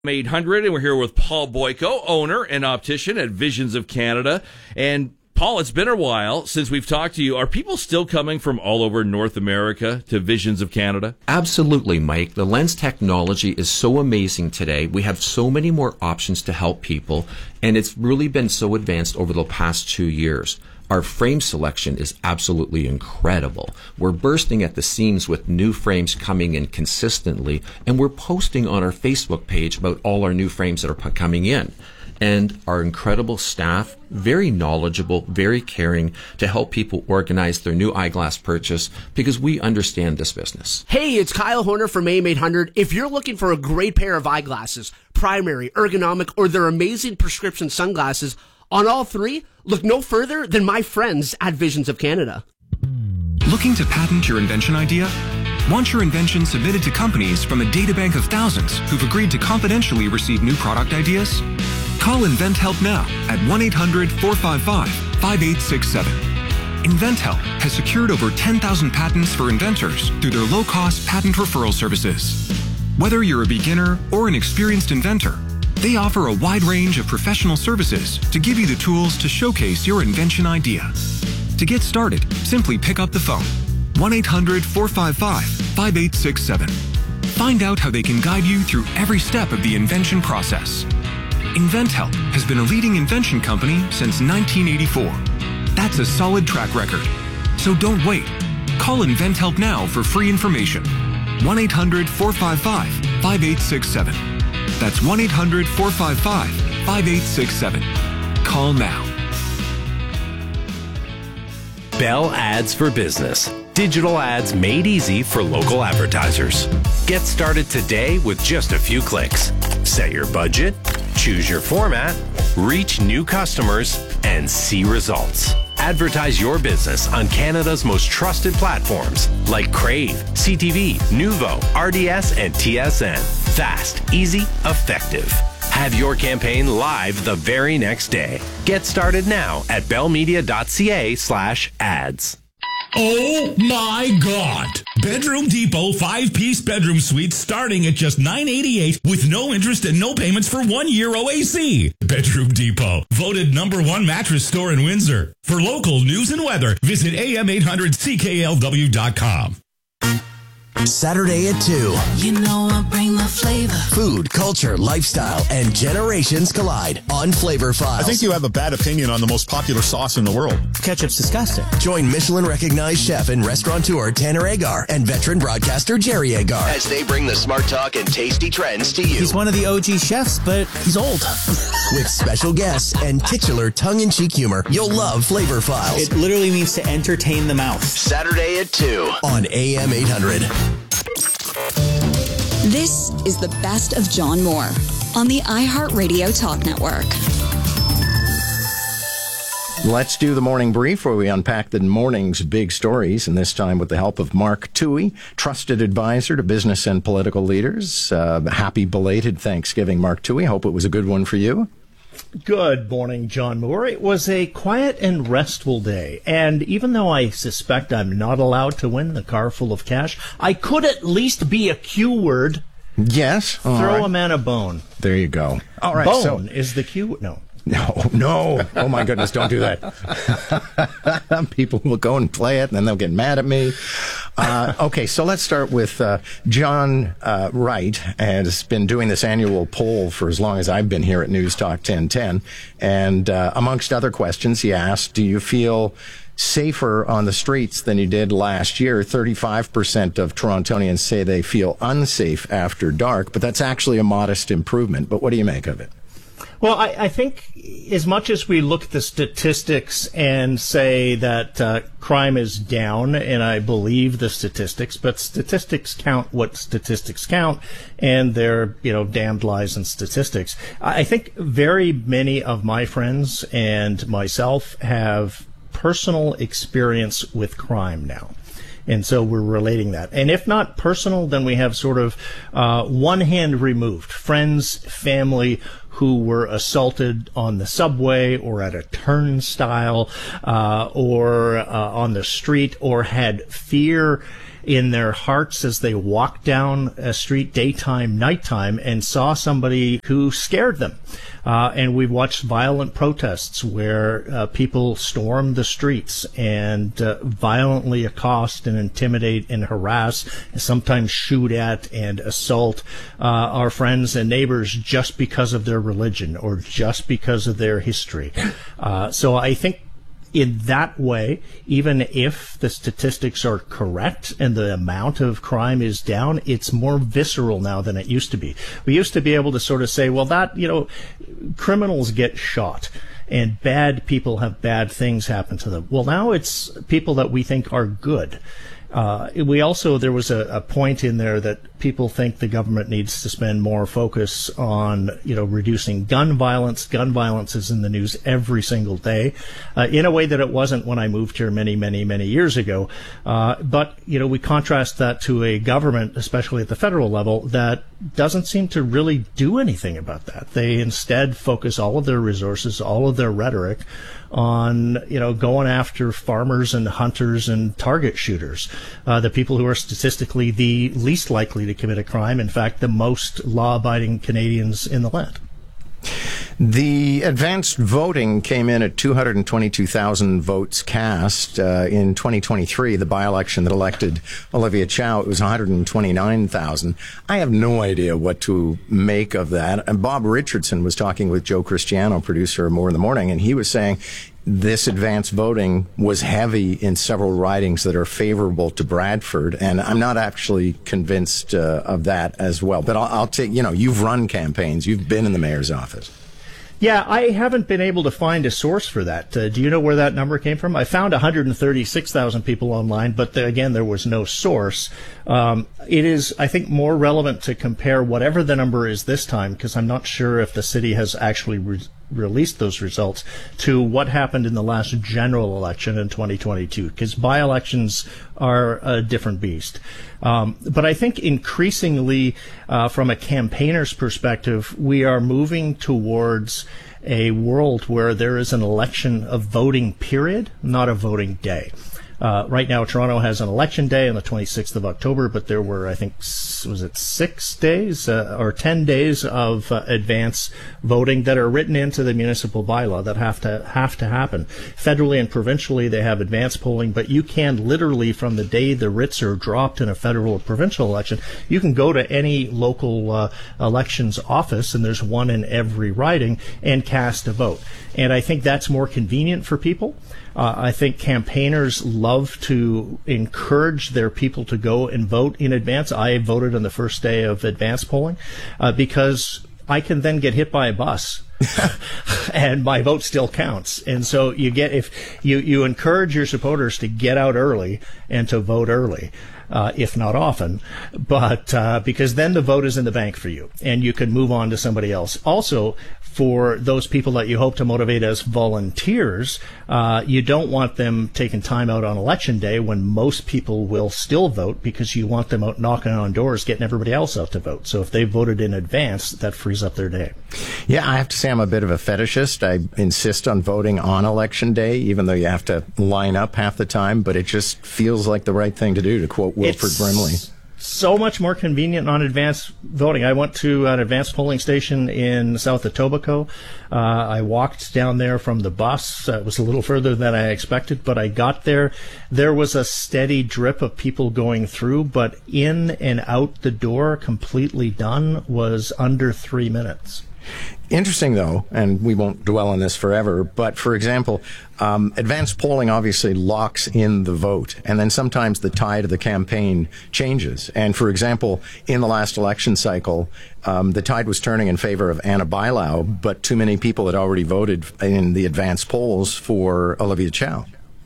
800, and we're here with Paul Boyko, owner and optician at Visions of Canada. And Paul, it's been a while since we've talked to you. Are people still coming from all over North America to Visions of Canada? Absolutely, Mike. The lens technology is so amazing today. We have so many more options to help people, and it's really been so advanced over the past 2 years. Our frame selection is absolutely incredible. We're bursting at the seams with new frames coming in consistently, and we're posting on our Facebook page about all our new frames that are coming in. And our incredible staff, very knowledgeable, very caring to help people organize their new eyeglass purchase because we understand this business. Hey, it's Kyle Horner from AM800. If you're looking for a great pair of eyeglasses, primary, ergonomic, or their amazing prescription sunglasses, on all three, look no further than my friends at Visions of Canada. Looking to patent your invention idea? Want your invention submitted to companies from a databank of thousands who've agreed to confidentially receive new product ideas? Call InventHelp now at 1-800-455-5867. InventHelp has secured over 10,000 patents for inventors through their low-cost patent referral services. Whether you're a beginner or an experienced inventor, they offer a wide range of professional services to give you the tools to showcase your invention idea. To get started, simply pick up the phone, 1-800-455-5867. Find out how they can guide you through every step of the invention process. InventHelp has been a leading invention company since 1984. That's a solid track record. So don't wait. Call InventHelp now for free information. 1-800-455-5867. That's 1-800-455-5867. Call now. Bell Ads for Business. Digital ads made easy for local advertisers. Get started today with just a few clicks. Set your budget, choose your format, reach new customers, and see results. Advertise your business on Canada's most trusted platforms like Crave, CTV, Nuvo, RDS, and TSN. Fast, easy, effective. Have your campaign live the very next day. Get started now at bellmedia.ca/ads. Oh my God! Bedroom Depot 5-piece bedroom suite starting at just $988 with no interest and no payments for 1 year OAC. Bedroom Depot, voted #1 mattress store in Windsor. For local news and weather, visit am800cklw.com. Saturday at 2. You know I bring the flavor. Food, culture, lifestyle, and generations collide on Flavor Files. I think you have a bad opinion on the most popular sauce in the world. Ketchup's disgusting. Join Michelin-recognized chef and restaurateur Tanner Agar and veteran broadcaster Jerry Agar as they bring the smart talk and tasty trends to you. He's one of the OG chefs, but he's old. With special guests and titular tongue-in-cheek humor, you'll love Flavor Files. It literally means to entertain the mouth. Saturday at 2 on AM 800. This is the best of John Moore on the iHeartRadio Talk Network. Let's do the morning brief where we unpack the morning's big stories, and this time with the help of Mark Toohey, trusted advisor to business and political leaders. Happy belated Thanksgiving, Mark Toohey. Hope it was a good one for you. Good morning, John Moore. It was a quiet and restful day, and even though I suspect I'm not allowed to win the car full of cash, I could at least be a Q word. Yes. Throw a man a bone. There you go. All right. Bone is the Q. No. Oh, my goodness, don't do that. People will go and play it, and then they'll get mad at me. Okay, so let's start with John Wright has been doing this annual poll for as long as I've been here at News Talk 1010. And amongst other questions, he asked, do you feel safer on the streets than you did last year? 35% of Torontonians say they feel unsafe after dark, but that's actually a modest improvement. But what do you make of it? Well, I think as much as we look at the statistics and say that crime is down, and I believe the statistics, but statistics count what statistics count, and they're, damned lies and statistics. I think very many of my friends and myself have personal experience with crime now. And so we're relating that. And if not personal, then we have sort of one hand removed. Friends, family who were assaulted on the subway or at a turnstile or on the street or had fear in their hearts as they walked down a street daytime, nighttime, and saw somebody who scared them. And we've watched violent protests where people storm the streets and violently accost and intimidate and harass, and sometimes shoot at and assault our friends and neighbors just because of their religion or just because of their history. So I think in that way, even if the statistics are correct and the amount of crime is down, it's more visceral now than it used to be. We used to be able to sort of say, well, that, criminals get shot and bad people have bad things happen to them. Well, now it's people that we think are good. There was a point in there that people think the government needs to spend more focus on, reducing gun violence. Gun violence is in the news every single day, in a way that it wasn't when I moved here many, many, many years ago. But we contrast that to a government, especially at the federal level, that doesn't seem to really do anything about that. They instead focus all of their resources, all of their rhetoric on, going after farmers and hunters and target shooters, the people who are statistically the least likely to commit a crime. In fact, the most law-abiding Canadians in the land. The advanced voting came in at 222,000 votes cast. In 2023, the by-election that elected Olivia Chow, it was 129,000. I have no idea what to make of that. And Bob Richardson was talking with Joe Cristiano, producer of More in the Morning, and he was saying this advanced voting was heavy in several ridings that are favorable to Bradford, and I'm not actually convinced of that as well. But I'll take, you've run campaigns, you've been in the mayor's office. Yeah, I haven't been able to find a source for that. Do you know where that number came from? I found 136,000 people online, but again, there was no source. It is, I think, more relevant to compare whatever the number is this time, because I'm not sure if the city has actually released those results, to what happened in the last general election in 2022, because by-elections are a different beast. But I think increasingly, from a campaigner's perspective, we are moving towards a world where there is an election of voting period, not a voting day. Right now, Toronto has an election day on the 26th of October, but there were, I think, 6 days or 10 days of advance voting that are written into the municipal bylaw that have to happen. Federally and provincially, they have advance polling, but you can literally, from the day the writs are dropped in a federal or provincial election, you can go to any local elections office, and there's one in every riding, and cast a vote. And I think that's more convenient for people. I think campaigners love to encourage their people to go and vote in advance. I voted on the first day of advance polling because I can then get hit by a bus and my vote still counts. And so if you encourage your supporters to get out early and to vote early. If not often, but because then the vote is in the bank for you and you can move on to somebody else. Also, for those people that you hope to motivate as volunteers, you don't want them taking time out on election day when most people will still vote, because you want them out knocking on doors, getting everybody else out to vote. So if they voted in advance, that frees up their day. Yeah, I have to say I'm a bit of a fetishist. I insist on voting on election day, even though you have to line up half the time, but it just feels like the right thing to do, to quote Wilford Brimley. So much more convenient on advance voting. I went to an advance polling station in south of Etobicoke. I walked down there from the bus. It was a little further than I expected, but I got there. There was a steady drip of people going through, but in and out the door, completely done, was under 3 minutes. Interesting, though, and we won't dwell on this forever, but for example, advanced polling obviously locks in the vote, and then sometimes the tide of the campaign changes. And for example, in the last election cycle, the tide was turning in favor of Anna Bailão, but too many people had already voted in the advanced polls for Olivia Chow.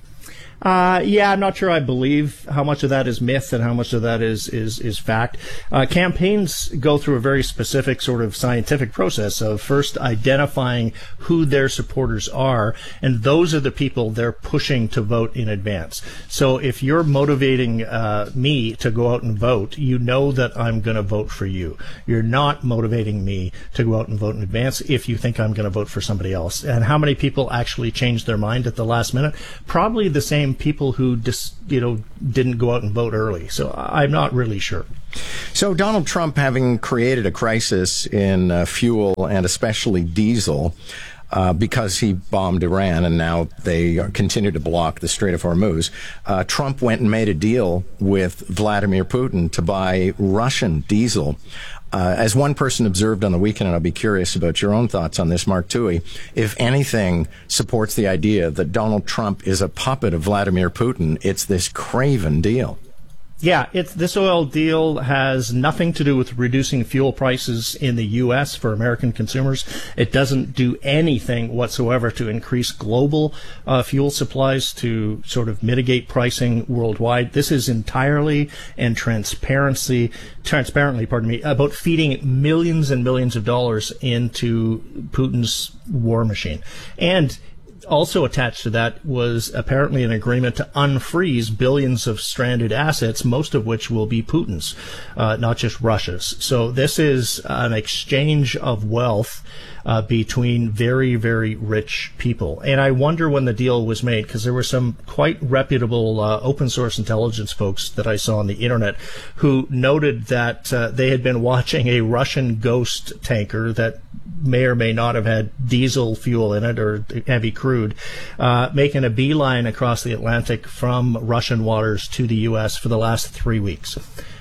Yeah, I'm not sure I believe how much of that is myth and how much of that is fact. Campaigns go through a very specific sort of scientific process of first identifying who their supporters are, and those are the people they're pushing to vote in advance. So if you're motivating me to go out and vote, you know that I'm going to vote for you. You're not motivating me to go out and vote in advance if you think I'm going to vote for somebody else. And how many people actually change their mind at the last minute? Probably the same blame people who didn't go out and vote early. So I'm not really sure. So Donald Trump, having created a crisis in fuel and especially diesel, because he bombed Iran and now they continue to block the Strait of Hormuz, Trump went and made a deal with Vladimir Putin to buy Russian diesel. As one person observed on the weekend, and I'll be curious about your own thoughts on this, Mark Toohey, if anything supports the idea that Donald Trump is a puppet of Vladimir Putin, it's this craven deal. Yeah, this oil deal has nothing to do with reducing fuel prices in the U.S. for American consumers. It doesn't do anything whatsoever to increase global fuel supplies to sort of mitigate pricing worldwide. This is entirely and transparently, about feeding millions and millions of dollars into Putin's war machine. And also attached to that was apparently an agreement to unfreeze billions of stranded assets, most of which will be Putin's, not just Russia's. So this is an exchange of wealth between very, very rich people. And I wonder when the deal was made, because there were some quite reputable open source intelligence folks that I saw on the internet who noted that they had been watching a Russian ghost tanker that may or may not have had diesel fuel in it or heavy crude, making a beeline across the Atlantic from Russian waters to the U.S. for the last 3 weeks.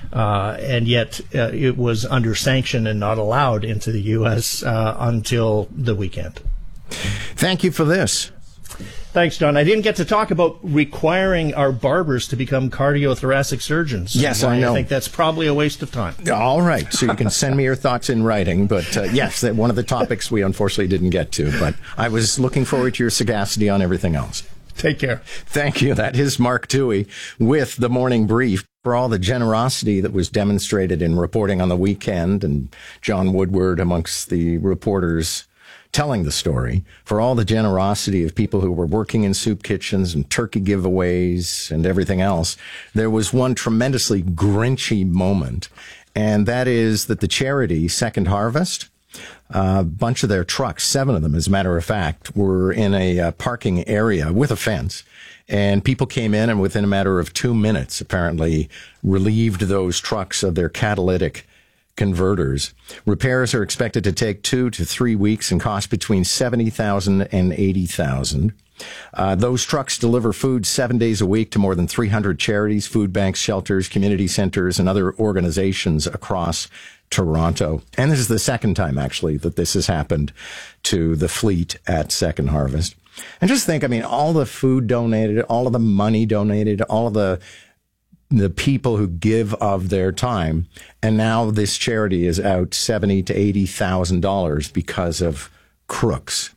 And yet it was under sanction and not allowed into the U.S. Until the weekend. Thank you for this. Thanks, John. I didn't get to talk about requiring our barbers to become cardiothoracic surgeons. Yes, I know. I think that's probably a waste of time. All right. So you can send me your thoughts in writing. But yes, one of the topics we unfortunately didn't get to. But I was looking forward to your sagacity on everything else. Take care. Thank you. That is Mark Toohey with the Morning Brief. For all the generosity that was demonstrated in reporting on the weekend, and John Woodward amongst the reporters telling the story, for all the generosity of people who were working in soup kitchens and turkey giveaways and everything else, there was one tremendously grinchy moment, and that is that the charity Second Harvest, a bunch of their trucks, 7 of them, as a matter of fact, were in a parking area with a fence. And people came in and within a matter of 2 minutes, apparently, relieved those trucks of their catalytic converters. Repairs are expected to take 2 to 3 weeks and cost between $70,000 and $80,000. Those trucks deliver food 7 days a week to more than 300 charities, food banks, shelters, community centers, and other organizations across Toronto. And this is the second time, actually, that this has happened to the fleet at Second Harvest. And just think, I mean, all the food donated, all of the money donated, all of the people who give of their time, and now this charity is out $70,000 to $80,000 because of crooks.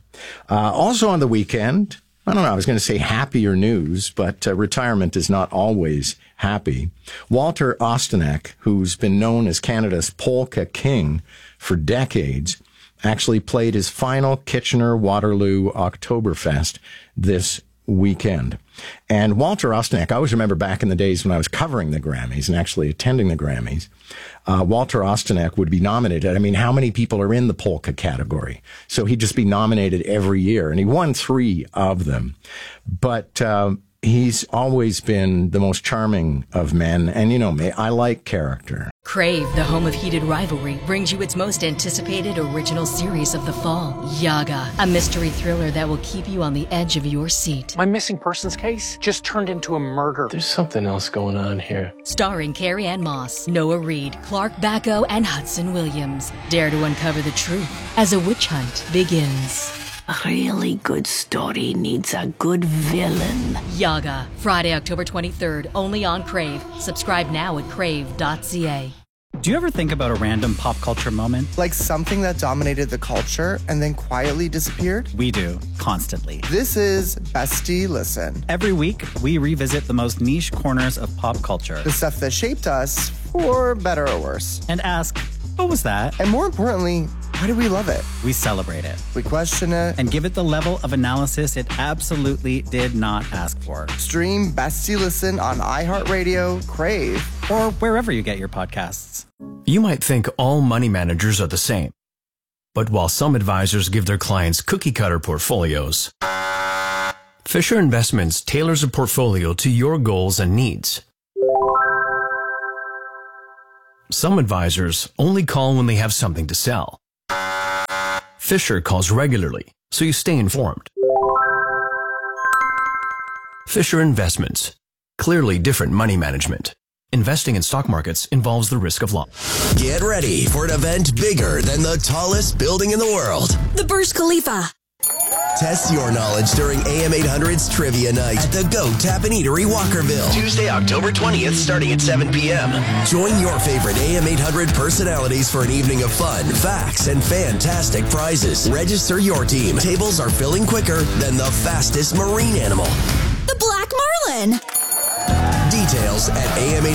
Also on the weekend, I don't know, I was going to say happier news, but retirement is not always happy. Walter Ostanek, who's been known as Canada's polka king for decades, actually played his final Kitchener-Waterloo Oktoberfest this weekend. And Walter Ostanek, I always remember back in the days when I was covering the Grammys and actually attending the Grammys, Walter Ostanek would be nominated. I mean, how many people are in the polka category? So he'd just be nominated every year, and he won 3 of them. But he's always been the most charming of men, and you know me, I like character. Crave, the home of heated rivalry, brings you its most anticipated original series of the fall, Yaga, a mystery thriller that will keep you on the edge of your seat. My missing persons case just turned into a murder. There's something else going on here. Starring Carrie Ann Moss, Noah Reid, Clark Bacco, and Hudson Williams. Dare to uncover the truth as a witch hunt begins. A really good story needs a good villain. Yaga, Friday, October 23rd, only on Crave. Subscribe now at crave.ca. Do you ever think about a random pop culture moment? Like something that dominated the culture and then quietly disappeared? We do, constantly. This is Bestie Listen. Every week, we revisit the most niche corners of pop culture. The stuff that shaped us, for better or worse. And ask, what was that? And more importantly, why do we love it? We celebrate it. We question it. And give it the level of analysis it absolutely did not ask for. Stream Bestie Listen on iHeartRadio, Crave, or wherever you get your podcasts. You might think all money managers are the same. But while some advisors give their clients cookie-cutter portfolios, Fisher Investments tailors a portfolio to your goals and needs. Some advisors only call when they have something to sell. Fisher calls regularly, so you stay informed. Fisher Investments. Clearly different money management. Investing in stock markets involves the risk of loss. Get ready for an event bigger than the tallest building in the world. The Burj Khalifa. Test your knowledge during AM 800's Trivia Night at the Goat Tap and Eatery, Walkerville. Tuesday, October 20th, starting at 7 p.m. Join your favorite AM 800 personalities for an evening of fun, facts, and fantastic prizes. Register your team. Tables are filling quicker than the fastest marine animal. The Black Marlin. Details at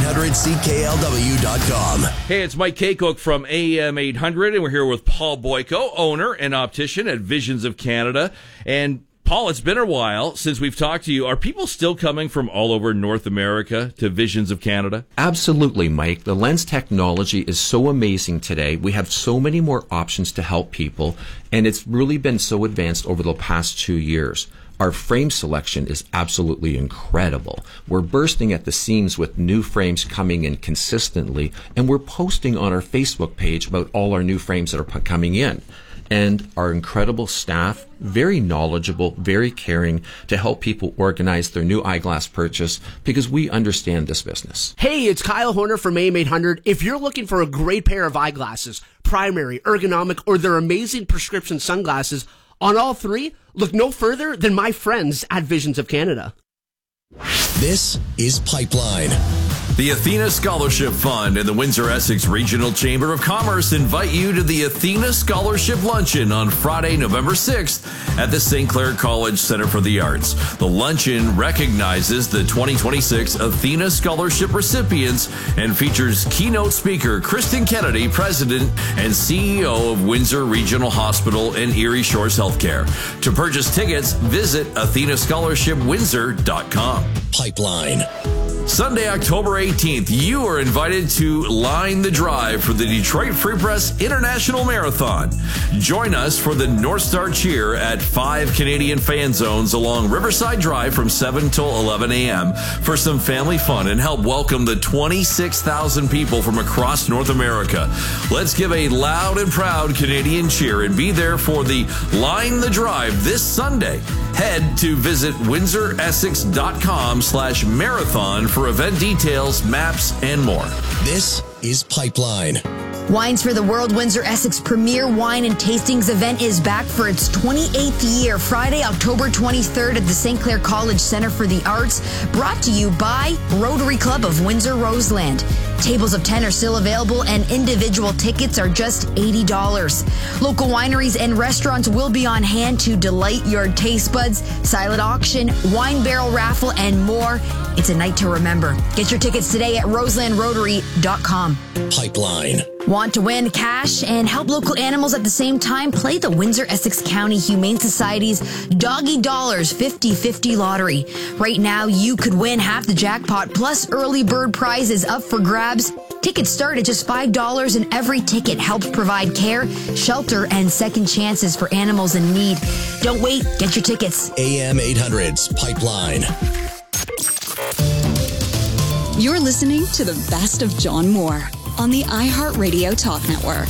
am800cklw.com. Hey, it's Mike Kaycook from AM 800, and we're here with Paul Boyko, owner and optician at Visions of Canada. And Paul, it's been a while since we've talked to you. Are people still coming from all over North America to Visions of Canada? Absolutely, Mike. The lens technology is so amazing today. We have so many more options to help people, and it's really been so advanced over the past 2 years. Our frame selection is absolutely incredible. We're bursting at the seams with new frames coming in consistently, and we're posting on our Facebook page about all our new frames that are coming in. And our incredible staff, very knowledgeable, very caring to help people organize their new eyeglass purchase because we understand this business. Hey, it's Kyle Horner from AM 800. If you're looking for a great pair of eyeglasses, primary, ergonomic, or their amazing prescription sunglasses, on all three, look no further than my friends at Visions of Canada. This is Pipeline. The Athena Scholarship Fund and the Windsor-Essex Regional Chamber of Commerce invite you to the Athena Scholarship Luncheon on Friday, November 6th at the St. Clair College Center for the Arts. The luncheon recognizes the 2026 Athena Scholarship recipients and features keynote speaker Kristen Kennedy, President and CEO of Windsor Regional Hospital and Erie Shores Healthcare. To purchase tickets, visit AthenaScholarshipWindsor.com. Pipeline. Sunday, October 18th, you are invited to line the drive for the Detroit Free Press International Marathon. Join us for the North Star Cheer at 5 Canadian fan zones along Riverside Drive from 7 till 11 a.m. for some family fun and help welcome the 26,000 people from across North America. Let's give a loud and proud Canadian cheer and be there for the Line the Drive this Sunday. Head to visit windsoressex.com/marathon for event details, maps, and more. This is Pipeline. Wines for the World Windsor-Essex premier wine and tastings event is back for its 28th year, Friday, October 23rd at the St. Clair College Center for the Arts, brought to you by Rotary Club of Windsor-Roseland. Tables of 10 are still available and individual tickets are just $80. Local wineries and restaurants will be on hand to delight your taste buds, silent auction, wine barrel raffle, and more. It's a night to remember. Get your tickets today at roselandrotary.com. Pipeline. Want to win cash and help local animals at the same time? Play the Windsor-Essex County Humane Society's Doggy Dollars 50-50 lottery. Right now, you could win half the jackpot plus early bird prizes up for grabs. Tickets start at just $5 and every ticket helps provide care, shelter, and second chances for animals in need. Don't wait. Get your tickets. AM 800's Pipeline. You're listening to the best of John Moore on the iHeartRadio Talk Network.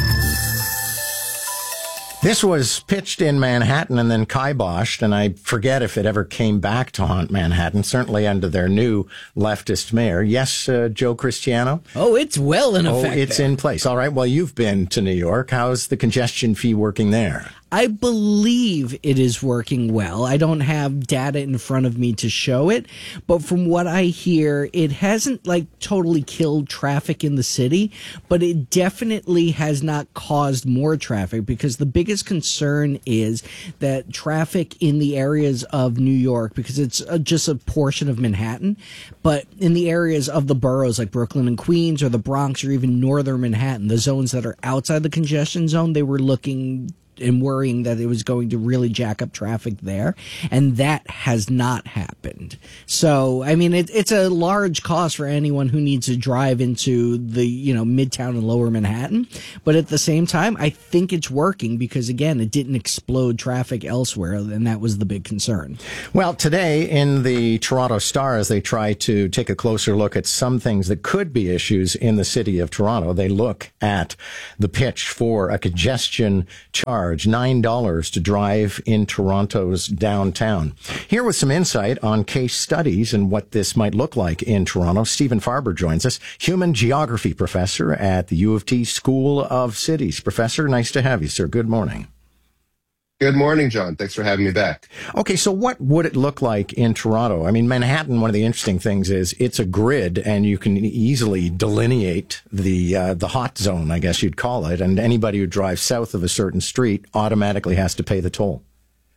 This was pitched in Manhattan and then kiboshed, and I forget if it ever came back to haunt Manhattan, certainly under their new leftist mayor. Yes, Joe Cristiano? Oh, it's well in effect. Oh, it's in place. All right. Well, you've been to New York. How's the congestion fee working there? I believe it is working well. I don't have data in front of me to show it, but from what I hear, it hasn't totally killed traffic in the city, but it definitely has not caused more traffic, because the biggest concern is that traffic in the areas of New York, because it's just a portion of Manhattan, but in the areas of the boroughs like Brooklyn and Queens or the Bronx or even northern Manhattan, the zones that are outside the congestion zone, they were looking and worrying that it was going to really jack up traffic there. And that has not happened. So, I mean, it's a large cost for anyone who needs to drive into the, Midtown and Lower Manhattan. But at the same time, I think it's working because, again, it didn't explode traffic elsewhere. And that was the big concern. Well, today in the Toronto Star, as they try to take a closer look at some things that could be issues in the city of Toronto, they look at the pitch for a congestion charge, $9 to drive in Toronto's downtown. Here with some insight on case studies and what this might look like in Toronto, Stephen Farber joins us, human geography professor at the U of T School of Cities. Professor, nice to have you, sir. Good morning. Good morning, John. Thanks for having me back. Okay, so what would it look like in Toronto? I mean, Manhattan, one of the interesting things is it's a grid, and you can easily delineate the hot zone, I guess you'd call it, and anybody who drives south of a certain street automatically has to pay the toll.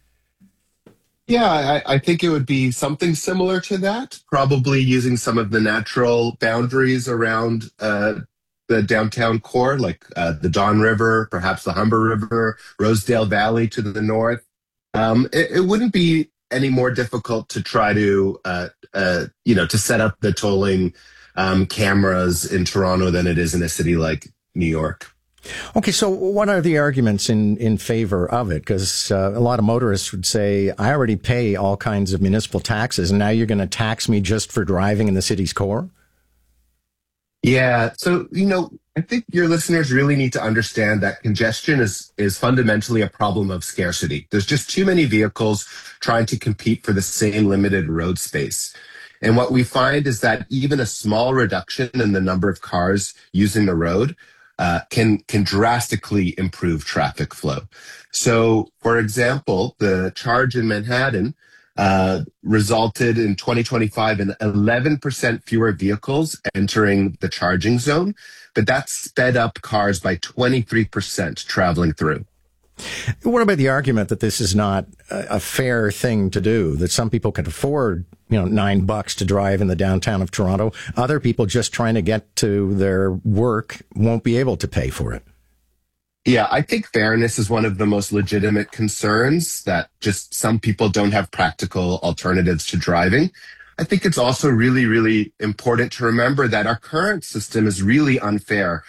Yeah, I think it would be something similar to that, probably using some of the natural boundaries around the downtown core, like the Don River, perhaps the Humber River, Rosedale Valley to the north. It wouldn't be any more difficult to try to, to set up the tolling cameras in Toronto than it is in a city like New York. Okay, so what are the arguments in favor of it? Because a lot of motorists would say, I already pay all kinds of municipal taxes, and now you're going to tax me just for driving in the city's core? Yeah. So, I think your listeners really need to understand that congestion is fundamentally a problem of scarcity. There's just too many vehicles trying to compete for the same limited road space. And what we find is that even a small reduction in the number of cars using the road can drastically improve traffic flow. So, for example, the charge in Manhattan resulted in 2025 in 11% fewer vehicles entering the charging zone, but that sped up cars by 23% traveling through. What about the argument that this is not a fair thing to do, that some people can afford, $9 to drive in the downtown of Toronto? Other people just trying to get to their work won't be able to pay for it. Yeah, I think fairness is one of the most legitimate concerns, that just some people don't have practical alternatives to driving. I think it's also really, really important to remember that our current system is really unfair,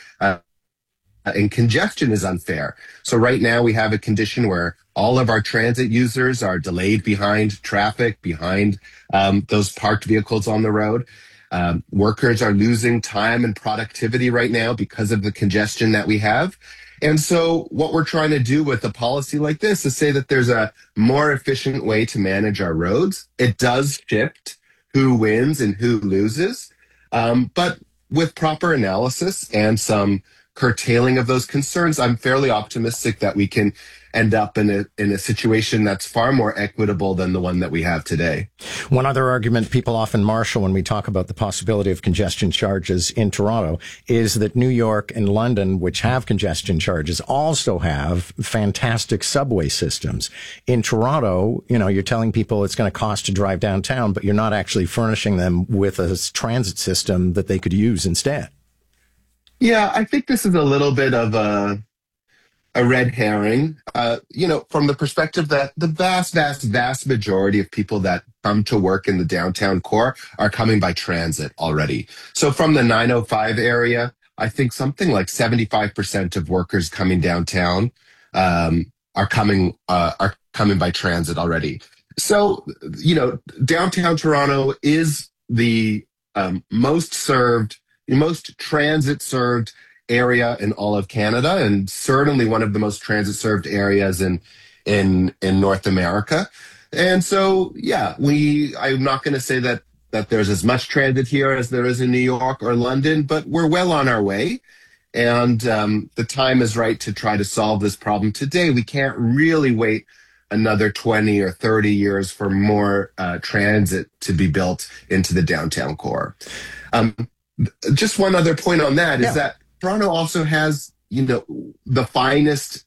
and congestion is unfair. So right now we have a condition where all of our transit users are delayed behind traffic, behind those parked vehicles on the road. Workers are losing time and productivity right now because of the congestion that we have. And so what we're trying to do with a policy like this is say that there's a more efficient way to manage our roads. It does shift who wins and who loses, but with proper analysis and some curtailing of those concerns, I'm fairly optimistic that we can end up in a situation that's far more equitable than the one that we have today. One other argument people often marshal when we talk about the possibility of congestion charges in Toronto is that New York and London, which have congestion charges, also have fantastic subway systems. In Toronto, you're telling people it's going to cost to drive downtown, but you're not actually furnishing them with a transit system that they could use instead. Yeah, I think this is a little bit of a red herring, from the perspective that the vast majority of people that come to work in the downtown core are coming by transit already. So from the 905 area, I think something like 75% of workers coming downtown are coming by transit already. So, downtown Toronto is the most transit served area in all of Canada, and certainly one of the most transit served areas in North America. And so, yeah, I'm not going to say that there's as much transit here as there is in New York or London, but we're well on our way. And the time is right to try to solve this problem today. We can't really wait another 20 or 30 years for more transit to be built into the downtown core. Just one other point on that is that Toronto also has, the finest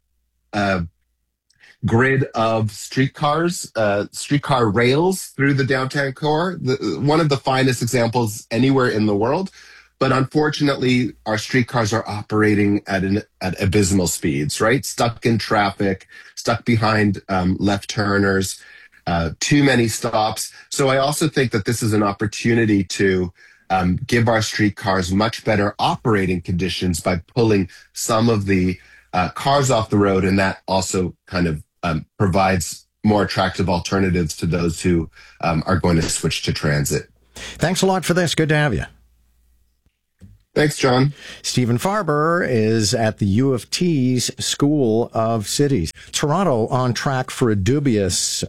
grid of streetcars, streetcar rails through the downtown core. One of the finest examples anywhere in the world. But unfortunately, our streetcars are operating at abysmal speeds, right? Stuck in traffic, stuck behind left turners, too many stops. So I also think that this is an opportunity to give our streetcars much better operating conditions by pulling some of the cars off the road, and that also kind of provides more attractive alternatives to those who are going to switch to transit. Thanks a lot for this. Good to have you. Thanks, John. Stephen Farber is at the U of T's School of Cities. Toronto on track for a dubious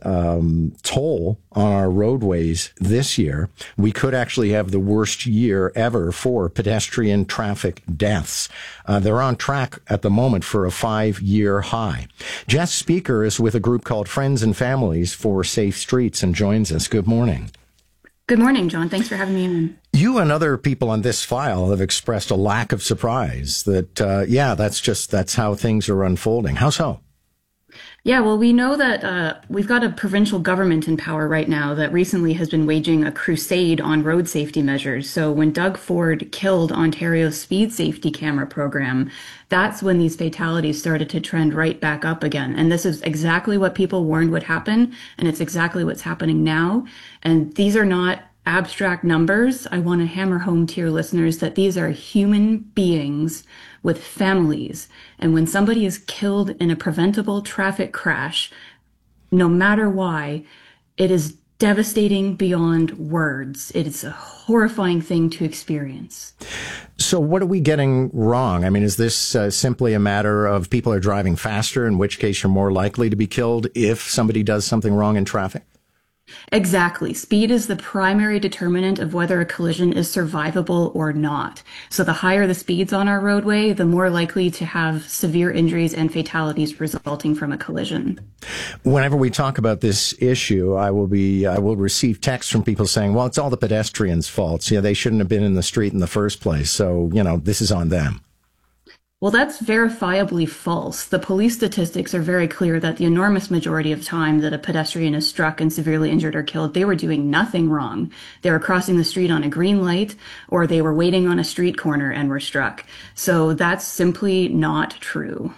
toll on our roadways this year. We could actually have the worst year ever for pedestrian traffic deaths. They're on track at the moment for a 5-year high. Jess Speaker is with a group called Friends and Families for Safe Streets and joins us. Good morning. Good morning, John. Thanks for having me in. You and other people on this file have expressed a lack of surprise that, that's how things are unfolding. How so? Yeah, well, we know that we've got a provincial government in power right now that recently has been waging a crusade on road safety measures. So when Doug Ford killed Ontario's speed safety camera program, that's when these fatalities started to trend right back up again. And this is exactly what people warned would happen, and it's exactly what's happening now. And these are not abstract numbers. I want to hammer home to your listeners that these are human beings with families. And when somebody is killed in a preventable traffic crash, no matter why, it is devastating beyond words. It is a horrifying thing to experience. So what are we getting wrong? I mean, is this simply a matter of people are driving faster, in which case you're more likely to be killed if somebody does something wrong in traffic? Exactly. Speed is the primary determinant of whether a collision is survivable or not. So the higher the speeds on our roadway, the more likely to have severe injuries and fatalities resulting from a collision. Whenever we talk about this issue, I will receive texts from people saying, well, it's all the pedestrians' fault. So, they shouldn't have been in the street in the first place. So, this is on them. Well, that's verifiably false. The police statistics are very clear that the enormous majority of time that a pedestrian is struck and severely injured or killed, they were doing nothing wrong. They were crossing the street on a green light, or they were waiting on a street corner and were struck. So that's simply not true.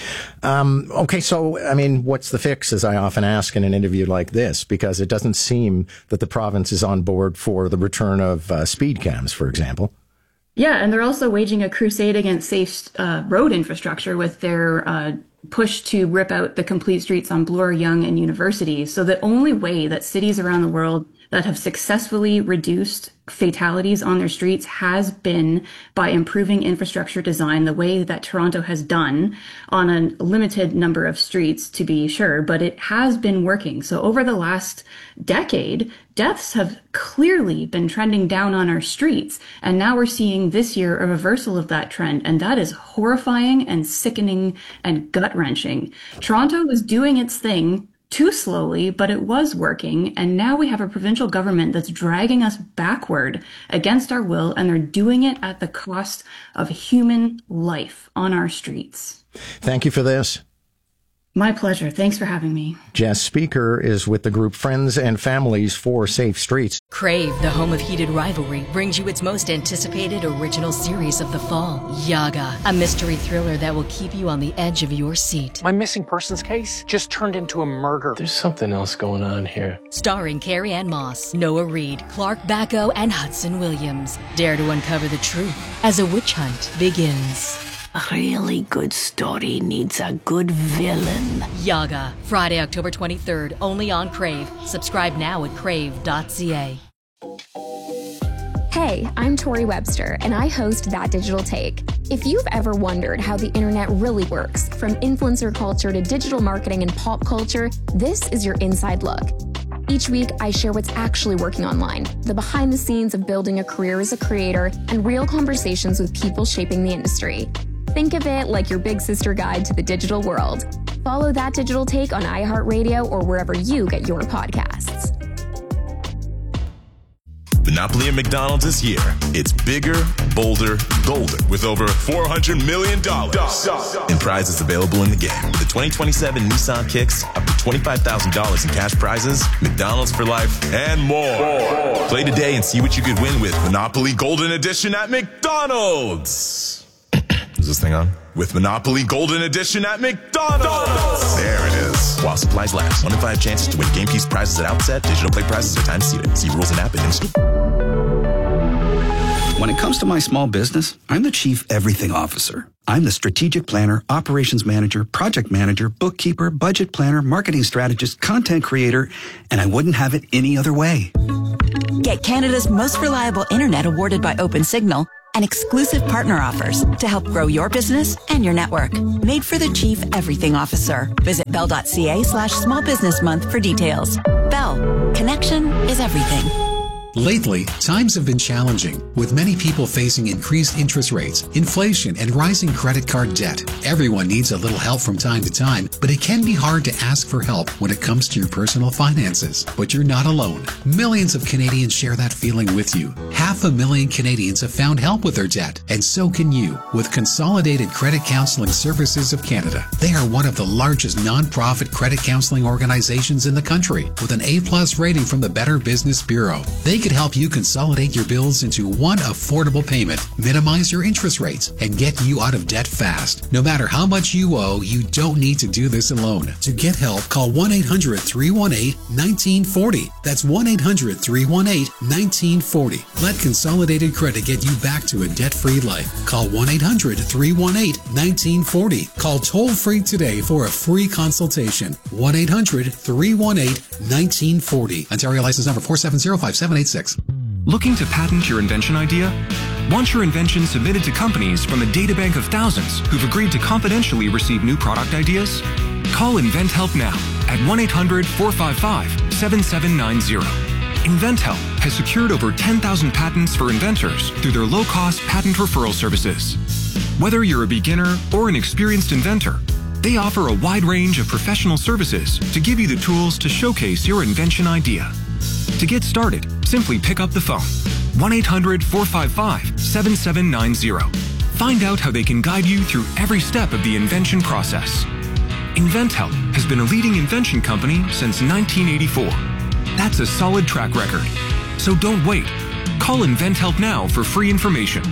Okay, so, what's the fix, as I often ask in an interview like this? Because it doesn't seem that the province is on board for the return of speed cams, for example. Yeah, and they're also waging a crusade against safe road infrastructure with their push to rip out the complete streets on Bloor, Yonge, and University. So the only way that cities around the world that have successfully reduced fatalities on their streets has been by improving infrastructure design the way that Toronto has done on a limited number of streets, to be sure, but it has been working. So over the last decade, deaths have clearly been trending down on our streets. And now we're seeing this year a reversal of that trend. And that is horrifying and sickening and gut-wrenching. Toronto was doing its thing too slowly, but it was working. And now we have a provincial government that's dragging us backward against our will, and they're doing it at the cost of human life on our streets. Thank you for this. My pleasure. Thanks for having me. Jess Speaker is with the group Friends and Families for Safe Streets. Crave, the home of heated rivalry, brings you its most anticipated original series of the fall, Yaga, a mystery thriller that will keep you on the edge of your seat. My missing persons case just turned into a murder. There's something else going on here. Starring Carrie Ann Moss, Noah Reid, Clark Bacco, and Hudson Williams. Dare to uncover the truth as a witch hunt begins. A really good story needs a good villain. Yaga, Friday, October 23rd, only on Crave. Subscribe now at crave.ca. Hey, I'm Tori Webster, and I host That Digital Take. If you've ever wondered how the internet really works, from influencer culture to digital marketing and pop culture, this is your inside look. Each week, I share what's actually working online, the behind the scenes of building a career as a creator, and real conversations with people shaping the industry. Think of it like your big sister guide to the digital world. Follow That Digital Take on iHeartRadio or wherever you get your podcasts. The Monopoly at McDonald's is here. It's bigger, bolder, golder, with over $400 million in prizes available in the game. With the 2027 Nissan Kicks, up to $25,000 in cash prizes, McDonald's for life, and more. Play today and see what you could win with Monopoly Golden Edition at McDonald's. Is this thing on? With Monopoly Golden Edition at McDonald's. There it is. While supplies last. 1 in 5 chances to win game piece prizes at outset. Digital play prizes are time seated. See rules and app and in-store. When it comes to my small business, I'm the Chief Everything Officer. I'm the strategic planner, operations manager, project manager, bookkeeper, budget planner, marketing strategist, content creator, and I wouldn't have it any other way. Get Canada's most reliable internet awarded by OpenSignal and exclusive partner offers to help grow your business and your network. Made for the Chief Everything Officer. Visit bell.ca/small business month for details. Bell. Connection is everything. Lately, times have been challenging, with many people facing increased interest rates, inflation, and rising credit card debt. Everyone needs a little help from time to time, but it can be hard to ask for help when it comes to your personal finances. But you're not alone. Millions of Canadians share that feeling with you. 500,000 Canadians have found help with their debt, and so can you, with Consolidated Credit Counseling Services of Canada. They are one of the largest non-profit credit counseling organizations in the country, with an A+ rating from the Better Business Bureau. They could help you consolidate your bills into one affordable payment, minimize your interest rates, and get you out of debt fast. No matter how much you owe, you don't need to do this alone. To get help, call 1-800-318-1940. That's 1-800-318-1940. Let Consolidated Credit get you back to a debt-free life. Call 1-800-318-1940. Call toll-free today for a free consultation. 1-800-318-1940. Ontario license number 4705786. Looking to patent your invention idea? Want your invention submitted to companies from a databank of thousands who've agreed to confidentially receive new product ideas? Call InventHelp now at 1-800-455-7790. InventHelp has secured over 10,000 patents for inventors through their low-cost patent referral services. Whether you're a beginner or an experienced inventor, they offer a wide range of professional services to give you the tools to showcase your invention idea. To get started, simply pick up the phone. 1-800-455-7790. Find out how they can guide you through every step of the invention process. InventHelp has been a leading invention company since 1984. That's a solid track record. So don't wait. Call InventHelp now for free information.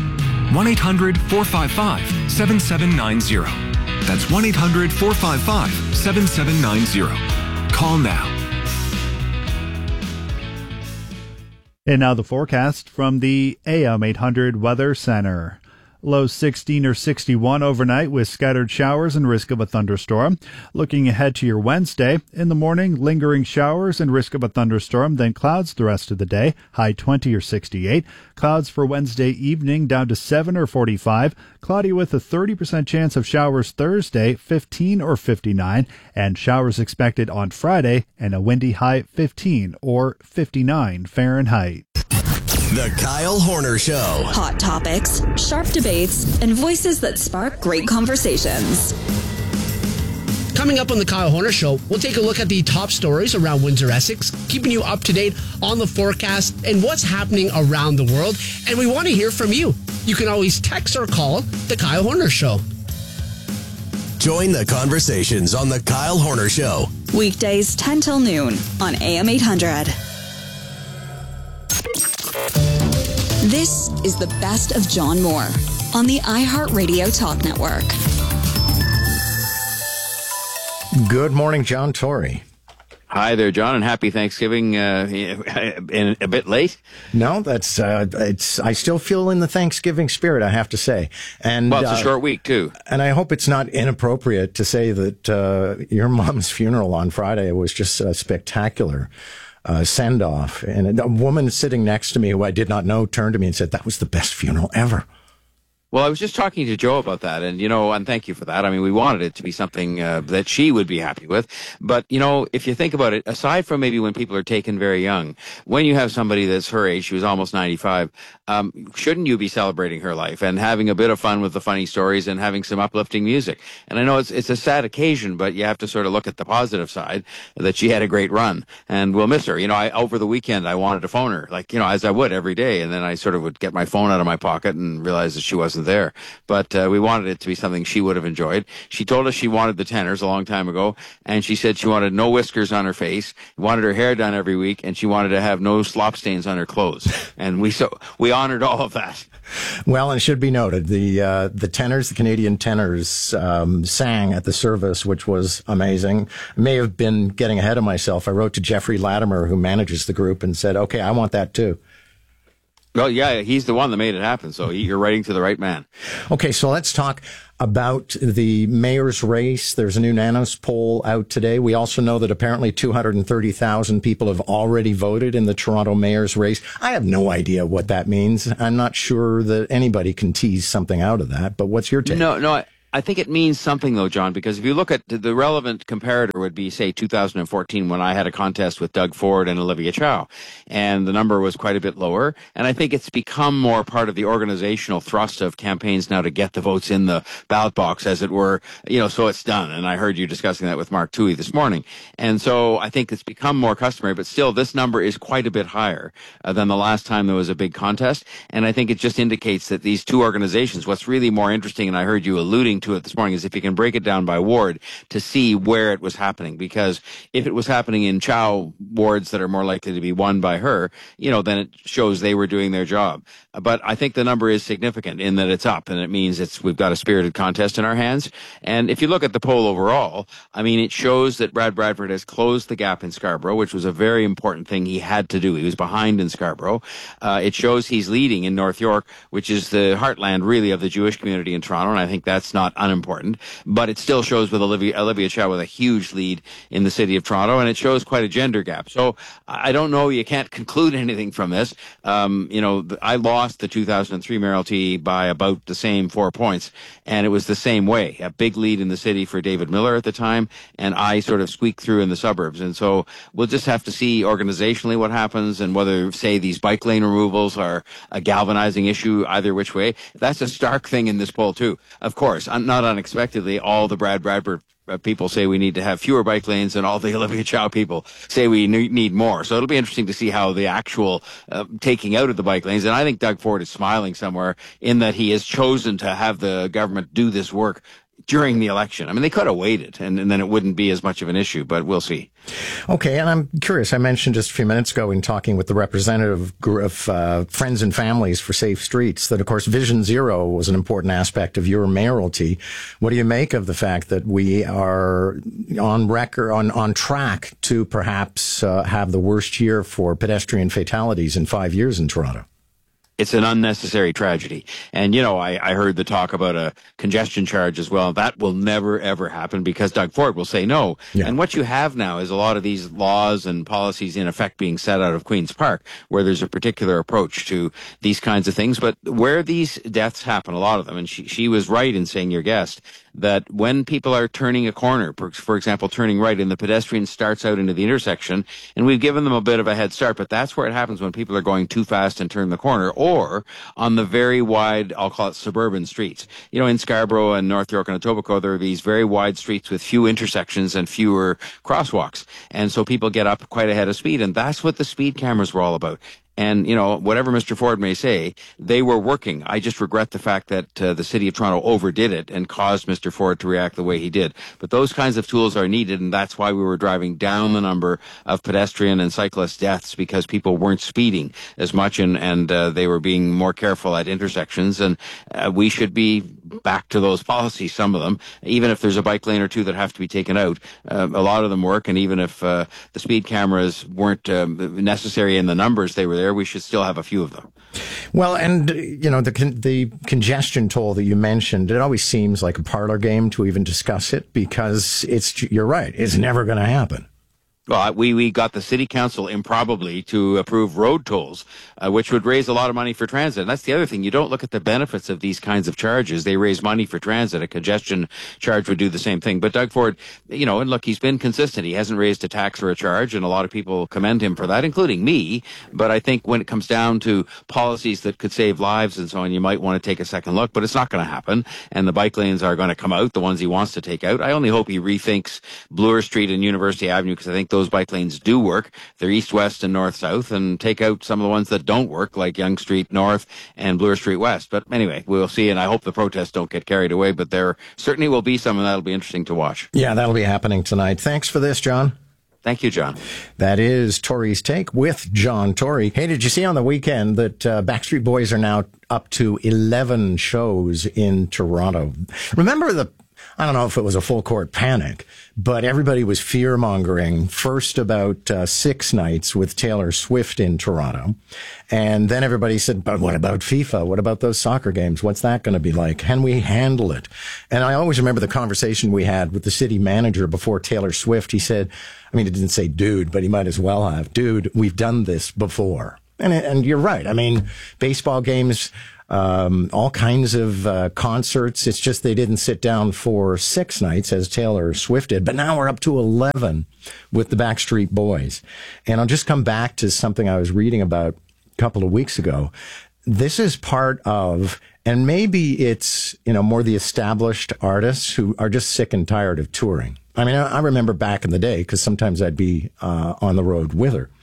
1-800-455-7790. That's 1-800-455-7790. Call now. And now the forecast from the AM 800 Weather Center. Low 16 or 61 overnight with scattered showers and risk of a thunderstorm. Looking ahead to your Wednesday, in the morning, lingering showers and risk of a thunderstorm, then clouds the rest of the day, high 20 or 68. Clouds for Wednesday evening down to 7 or 45. Cloudy with a 30% chance of showers Thursday, 15 or 59. And showers expected on Friday and a windy high 15 or 59 Fahrenheit. The Kyle Horner Show. Hot topics, sharp debates, and voices that spark great conversations. Coming up on the Kyle Horner Show, we'll take a look at the top stories around Windsor, Essex, keeping you up to date on the forecast and what's happening around the world. And we want to hear from you. You can always text or call the Kyle Horner Show. Join the conversations on the Kyle Horner Show. Weekdays 10 till noon on AM 800. This is the best of John Moore on the iHeartRadio Talk Network. Good morning, John Tory. Hi there, John, and happy Thanksgiving. A bit late. No, that's I still feel in the Thanksgiving spirit, I have to say. And well, it's a short week too. And I hope it's not inappropriate to say that your mom's funeral on Friday was just spectacular. Send off, and a woman sitting next to me who I did not know turned to me and said, "That was the best funeral ever." Well, I was just talking to Joe about that, and, and thank you for that. I mean, we wanted it to be something that she would be happy with. But, if you think about it, aside from maybe when people are taken very young, when you have somebody that's her age, she was almost 95, shouldn't you be celebrating her life and having a bit of fun with the funny stories and having some uplifting music? And I know it's a sad occasion, but you have to sort of look at the positive side, that she had a great run, and we'll miss her. Over the weekend, I wanted to phone her, as I would every day, and then I sort of would get my phone out of my pocket and realize that she wasn't there. But we wanted it to be something she would have enjoyed. She told us she wanted the tenors a long time ago, and she said she wanted no whiskers on her face, wanted her hair done every week, and she wanted to have no slop stains on her clothes. And we honored all of that. Well, and it should be noted, the tenors, the Canadian tenors, sang at the service, which was amazing. I may have been getting ahead of myself. I wrote to Jeffrey Latimer, who manages the group, and said, okay, I want that too. Well, yeah, he's the one that made it happen, so you're writing to the right man. Okay, so let's talk about the mayor's race. There's a new Nanos poll out today. We also know that apparently 230,000 people have already voted in the Toronto mayor's race. I have no idea what that means. I'm not sure that anybody can tease something out of that, but what's your take? No, I think it means something, though, John, because if you look at the relevant comparator would be, say, 2014, when I had a contest with Doug Ford and Olivia Chow, and the number was quite a bit lower. And I think it's become more part of the organizational thrust of campaigns now to get the votes in the ballot box, as it were, so it's done. And I heard you discussing that with Mark Toohey this morning. And so I think it's become more customary, but still this number is quite a bit higher than the last time there was a big contest. And I think it just indicates that these two organizations, what's really more interesting, and I heard you alluding to it this morning, is if you can break it down by ward to see where it was happening. Because if it was happening in Chow wards that are more likely to be won by her, then it shows they were doing their job. But I think the number is significant in that it's up, and it means we've got a spirited contest in our hands. And if you look at the poll overall, I mean, it shows that Brad Bradford has closed the gap in Scarborough, which was a very important thing he had to do. He was behind in Scarborough. It shows he's leading in North York, which is the heartland, really, of the Jewish community in Toronto, and I think that's not unimportant. But it still shows with Olivia Chow with a huge lead in the city of Toronto, and it shows quite a gender gap. So I don't know, you can't conclude anything from this. I lost the 2003 mayoralty by about the same 4 points, and it was the same way. A big lead in the city for David Miller at the time, and I sort of squeaked through in the suburbs. And so we'll just have to see organizationally what happens, and whether, say, these bike lane removals are a galvanizing issue either which way. That's a stark thing in this poll, too. Of course, not unexpectedly, all the Brad Bradford people say we need to have fewer bike lanes, and all the Olivia Chow people say we need more. So it'll be interesting to see how the actual taking out of the bike lanes, and I think Doug Ford is smiling somewhere in that he has chosen to have the government do this work during the election. I mean, they could have waited, and then it wouldn't be as much of an issue, but we'll see. Okay, and I'm curious, I mentioned just a few minutes ago in talking with the representative of Friends and Families for Safe Streets that, of course, Vision Zero was an important aspect of your mayoralty. What do you make of the fact that we are on track to perhaps have the worst year for pedestrian fatalities in 5 years in Toronto? It's an unnecessary tragedy. And, I heard the talk about a congestion charge as well. That will never, ever happen because Doug Ford will say no. Yeah. And what you have now is a lot of these laws and policies in effect being set out of Queen's Park, where there's a particular approach to these kinds of things. But where these deaths happen, a lot of them, and she was right in saying, your guest, that when people are turning a corner, for example, turning right, and the pedestrian starts out into the intersection, and we've given them a bit of a head start, but that's where it happens when people are going too fast and turn the corner, or on the very wide, I'll call it suburban streets. In Scarborough and North York and Etobicoke, there are these very wide streets with few intersections and fewer crosswalks. And so people get up quite ahead of speed, and that's what the speed cameras were all about. And, whatever Mr. Ford may say, they were working. I just regret the fact that the city of Toronto overdid it and caused Mr. Ford to react the way he did. But those kinds of tools are needed, and that's why we were driving down the number of pedestrian and cyclist deaths, because people weren't speeding as much, and they were being more careful at intersections. And we should be back to those policies, some of them. Even if there's a bike lane or two that have to be taken out, a lot of them work. And even if the speed cameras weren't necessary in the numbers they were there, we should still have a few of them. Well, and, the congestion toll that you mentioned, it always seems like a parlor game to even discuss it, because you're right, it's never going to happen. Well, we got the city council improbably to approve road tolls, which would raise a lot of money for transit. And that's the other thing. You don't look at the benefits of these kinds of charges. They raise money for transit. A congestion charge would do the same thing. But Doug Ford, you know, and look, he's been consistent. He hasn't raised a tax or a charge, and a lot of people commend him for that, including me. But I think when it comes down to policies that could save lives and so on, you might want to take a second look. But it's not going to happen. And the bike lanes are going to come out, the ones he wants to take out. I only hope he rethinks Bloor Street and University Avenue, because I think those bike lanes do work. They're east, west, and north, south, and take out some of the ones that don't work, like Yonge Street North and Bloor Street West. But anyway, we'll see, and I hope the protests don't get carried away, but there certainly will be some, and that'll be interesting to watch. Yeah, that'll be happening tonight. Thanks for this, John. Thank you, John. That is Tory's Take with John Tory. Hey, did you see on the weekend that Backstreet Boys are now up to 11 shows in Toronto? Remember I don't know if it was a full court panic, but everybody was fear-mongering first about 6 nights with Taylor Swift in Toronto. And then everybody said, but what about FIFA? What about those soccer games? What's that going to be like? Can we handle it? And I always remember the conversation we had with the city manager before Taylor Swift. He said, I mean, it didn't say dude, but he might as well have. Dude, we've done this before. And you're right. I mean, baseball games, all kinds of concerts. It's just they didn't sit down for 6 nights as Taylor Swift did. But now we're up to 11 with the Backstreet Boys. And I'll just come back to something I was reading about a couple of weeks ago. This is part of, and maybe it's, you know, more the established artists who are just sick and tired of touring. I mean, I remember back in the day, because sometimes I'd be on the road with her,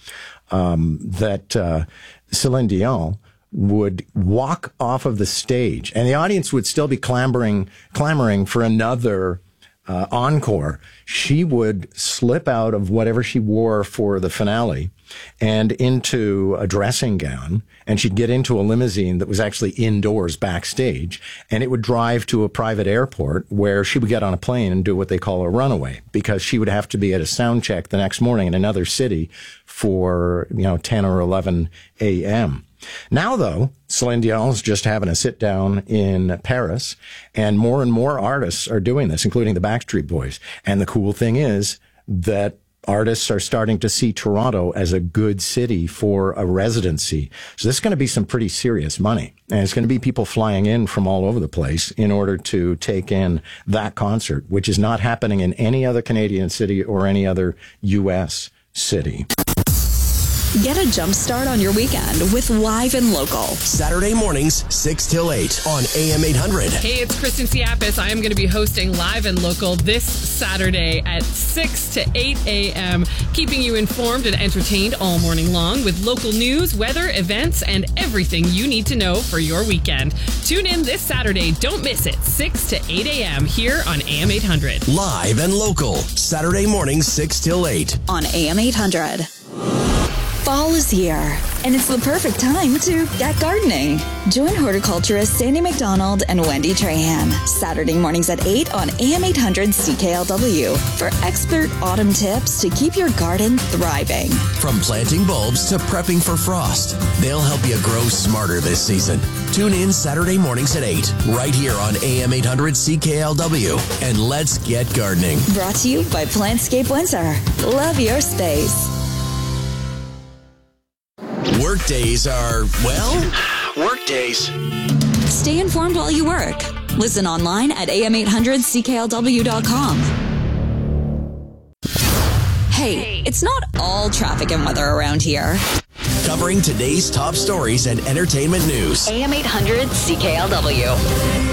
that Celine Dion would walk off of the stage and the audience would still be clamoring for another encore. She would slip out of whatever she wore for the finale and into a dressing gown, and she'd get into a limousine that was actually indoors backstage, and it would drive to a private airport where she would get on a plane and do what they call a runaway, because she would have to be at a sound check the next morning in another city for, 10 or 11 a.m. Now, though, Celine Dion's just having a sit down in Paris, and more artists are doing this, including the Backstreet Boys. And the cool thing is that artists are starting to see Toronto as a good city for a residency. So this is going to be some pretty serious money. And it's going to be people flying in from all over the place in order to take in that concert, which is not happening in any other Canadian city or any other U.S. city. Get a jump start on your weekend with Live and Local. Saturday mornings, 6 till 8 on AM 800. Hey, it's Kristen Siapis. I am going to be hosting Live and Local this Saturday at 6 to 8 a.m., keeping you informed and entertained all morning long with local news, weather, events, and everything you need to know for your weekend. Tune in this Saturday. Don't miss it. 6 to 8 a.m. here on AM 800. Live and Local. Saturday mornings, 6 till 8 on AM 800. Fall is here, and it's the perfect time to get gardening. Join horticulturist Sandy McDonald and Wendy Trahan Saturday mornings at 8 on AM 800 CKLW for expert autumn tips to keep your garden thriving. From planting bulbs to prepping for frost, they'll help you grow smarter this season. Tune in Saturday mornings at 8, right here on AM 800 CKLW, and let's get gardening. Brought to you by Plantscape Windsor. Love your space. Workdays are, well, workdays. Stay informed while you work. Listen online at am800CKLW.com. Hey, it's not all traffic and weather around here. Covering today's top stories and entertainment news. AM 800 CKLW.